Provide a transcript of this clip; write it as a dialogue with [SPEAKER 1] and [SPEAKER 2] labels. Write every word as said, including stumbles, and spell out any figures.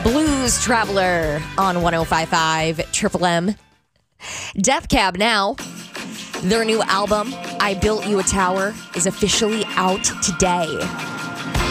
[SPEAKER 1] Blues Traveler on one oh five point five Triple M. Death Cab now. Their new album, I Built You a Tower, is officially out today.